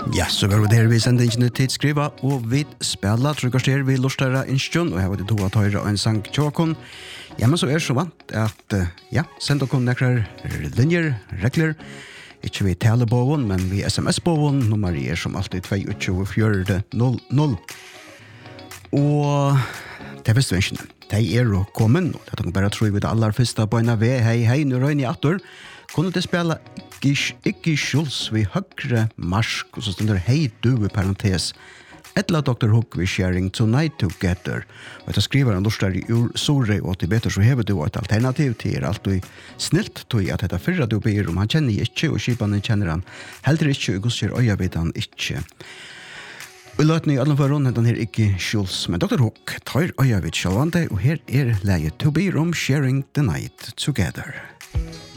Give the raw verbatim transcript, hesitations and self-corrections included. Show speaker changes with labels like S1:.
S1: Ja, så går vi der vi sender ikke til skriva, og vi spiller trykkaster vi lortere innsjøn, og her var det to at høyre en sang tjåkon. Ja, men så er det så vant at, ja, send dere nekker linjer, regler, ikke vi taler på hon, men vi sms på hon, nummer er som alltid to to fire null null. Og det første vensjene, de er jo kommet, og det er bare tror vi det aller første på en av vi, hei, hei, nå røyner jeg atter, kunne det spille ikke, ikke skjuls vi høyre marsk, og så stender hei du i parentes, etla doktor Hook vi sharing tonight together, og etter skriver han lortar i ur sore, og til beter så hever du et alternativ til er alt og snilt tog at dette fyrra du ber om, han kjenner ikke, og skipanen kjenner han heller ikke, og gosser øya vet han ikke. Og løtene i alle forhånd er den her ikke skjuls, men doktor Hook tar øya vet sjåvande, og her er leie to be om sharing the night together.